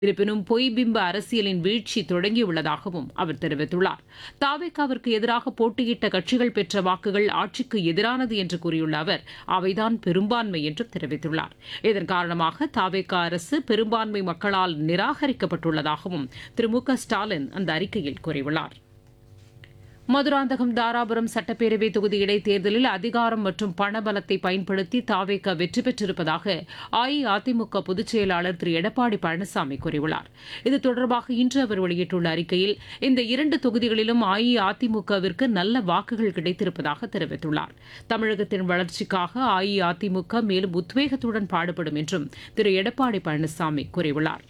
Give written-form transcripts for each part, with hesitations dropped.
இருப்பினும் பொய்பிம்ப அரசியலின் வீழ்ச்சி தொடங்கியுள்ளதாகவும் அவர் தெரிவித்துள்ளார். தாவேகாவிற்கு எதிராக போட்டியிட்ட கட்சிகள் பெற்ற வாக்குகள் ஆட்சிக்கு எதிரானது என்று கூறியுள்ள அவர் அவைதான் பெரும்பான்மை என்றும் தெரிவித்துள்ளார். இதன் காரணமாக தாவேகா அரசு பெரும்பான்மை மக்களால் நிராகரிக்கப்பட்டுள்ளதாகவும் திரு மு க ஸ்டாலின் அந்த அறிக்கையில் கூறியுள்ளார். மதுராந்தகம் தாராபுரம் சட்டப்பேரவை தொகுதி இடைத்தேர்தலில் அதிகாரம் மற்றும் பணபலத்தை பயன்படுத்தி தாவேகா வெற்றி பெற்றிருப்பதாக அஇஅதிமுக பொதுச் செயலாளர் திரு எடப்பாடி பழனிசாமி கூறியுள்ளார். இது தொடர்பாக இன்று அவர் வெளியிட்டுள்ள அறிக்கையில் இந்த 2 தொகுதிகளிலும் அஇஅதிமுகவிற்கு நல்ல வாக்குகள் கிடைத்திருப்பதாக தெரிவித்துள்ளார். தமிழகத்தின் வளர்ச்சிக்காக அஇஅதிமுக மேலும் உத்வேகத்துடன் பாடுபடும் என்றும் திரு எடப்பாடி பழனிசாமி கூறியுள்ளார்.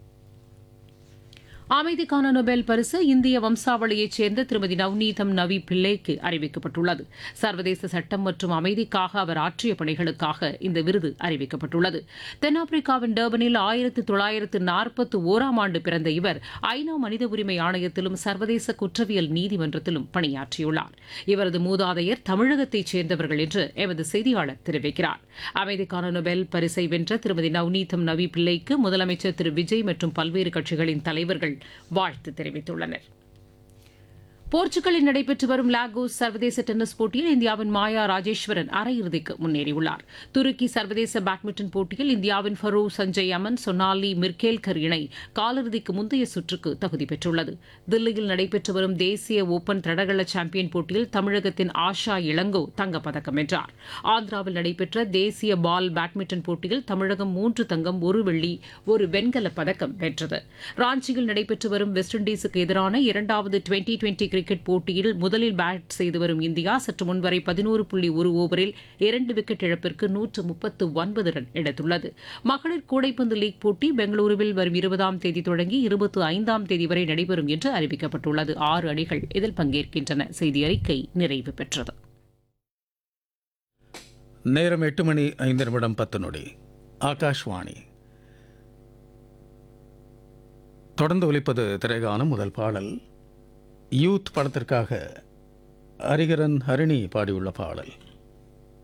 அமைதிக்கான நொபேல் பரிசு இந்திய வம்சாவளியைச் சேர்ந்த திருமதி நவ்நீதம் நவி பிள்ளைக்கு அறிவிக்கப்பட்டுள்ளது. சர்வதேச சட்டம் மற்றும் அமைதிக்காக அவர் ஆற்றிய பணிகளுக்காக இந்த விருது அறிவிக்கப்பட்டுள்ளது. தென்னாப்பிரிக்காவின் டர்பனில் 1941ஆம் ஆண்டு பிறந்த இவர் ஐநா மனித உரிமை ஆணையத்திலும் சர்வதேச குற்றவியல் நீதிமன்றத்திலும் பணியாற்றியுள்ளார். இவரது மூதாதையர் தமிழகத்தைச் சேர்ந்தவர்கள் என்று எமது செய்தியாளர் தெரிவிக்கிறார். அமைதிக்கான நொபேல் பரிசை வென்ற திருமதி நவ்நீதம் நவி பிள்ளைக்கு முதலமைச்சர் திரு விஜய் மற்றும் பல்வேறு கட்சிகளின் தலைவர்கள் வாழ்த்து தெரிவித்துள்ளனர். போர்ச்சுகலில் நடைபெற்று வரும் லாகோஸ் சர்வதேச டென்னிஸ் போட்டியில் இந்தியாவின் மாயா ராஜேஸ்வரன் அரையிறுதிக்கு முன்னேறியுள்ளார். துருக்கி சர்வதேச பேட்மிண்டன் போட்டியில் இந்தியாவின் ஃபரோ சஞ்சய் அமன் சொனாலி மிர்கேல்கர் இணை காலிறுதிக்கு முந்தைய சுற்றுக்கு தகுதி பெற்றுள்ளது. தில்லியில் நடைபெற்று வரும் தேசிய ஓபன் தடகள சாம்பியன் போட்டியில் தமிழகத்தின் ஆஷா இளங்கோ தங்கப்பதக்கம் வென்றார். ஆந்திராவில் நடைபெற்ற தேசிய பால் பேட்மிண்டன் போட்டியில் தமிழகம் 3 தங்கம் 1 வெள்ளி 1 வெண்கலப் பதக்கம் வென்றது. ராஞ்சியில் நடைபெற்று வரும் வெஸ்ட் இண்டீஸுக்கு எதிரான 2வது டுவெண்டி கிரிக்கெட் போட்டியில் முதலில் பேட் செய்து வரும் இந்தியா சற்று முன்வரை 11.1 ஓவரில் 2 விக்கெட் இழப்பிற்கு 139 ரன் எடுத்துள்ளது. மகளிர் கூடைப்பந்து லீக் போட்டி பெங்களூருவில் வரும் 20ஆம் தேதி தொடங்கி 25ஆம் தேதி வரை நடைபெறும் என்று அறிவிக்கப்பட்டுள்ளது. 6 அணிகள் இதில் பங்கேற்கின்றன. செய்தி அறிக்கை நிறைவு பெற்றது. நேரம் 8:05 ஆகாஷ்வாணி. தொடர்ந்து ஒலிப்பது திரைகானம். முதல் பாடல் யூத் படத்திற்காக ஹரிகரன் ஹரிணி பாடியுள்ள பாடல்.